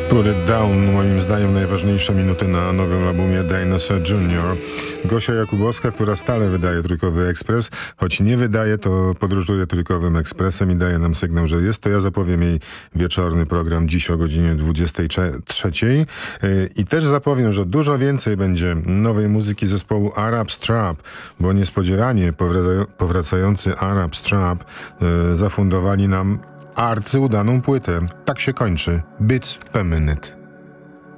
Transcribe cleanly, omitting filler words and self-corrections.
Put It Down, moim zdaniem najważniejsze minuty na nowym albumie Dinosaur Jr. Gosia Jakubowska, która stale wydaje Trójkowy Ekspres, choć nie wydaje, to podróżuje Trójkowym Ekspresem i daje nam sygnał, że jest. To ja zapowiem jej wieczorny program dziś o godzinie 23. I też zapowiem, że dużo więcej będzie nowej muzyki zespołu Arab Strap, bo niespodziewanie powracający Arab Strap zafundowali nam arcyudaną płytę. Tak się kończy Beats per Minute.